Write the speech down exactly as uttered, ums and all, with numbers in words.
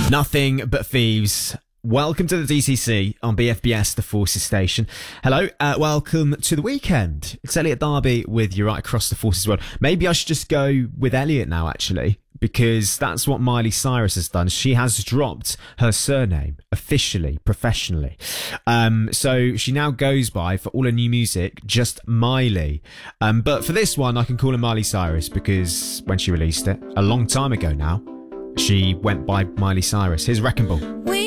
Nothing but thieves. Welcome to the D C C on B F B S, the Forces Station. Hello, uh, welcome to the weekend. It's Elliot Darby with you right across the Forces world. Maybe I should just go with Elliot now, actually, because that's what Miley Cyrus has done. She has dropped her surname officially, professionally. Um, so she now goes by, for all her new music, just Miley. Um, but for this one, I can call her Miley Cyrus because when she released it, a long time ago now, she went by Miley Cyrus. Here's Wrecking Ball.